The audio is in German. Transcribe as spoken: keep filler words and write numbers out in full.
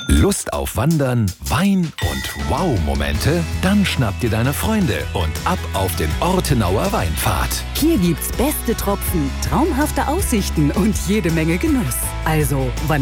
Lust auf Wandern, Wein und Wow-Momente? Dann schnapp dir deine Freunde und ab auf den Ortenauer Weinpfad. Hier gibt's beste Tropfen, traumhafte Aussichten und jede Menge Genuss. Also, wann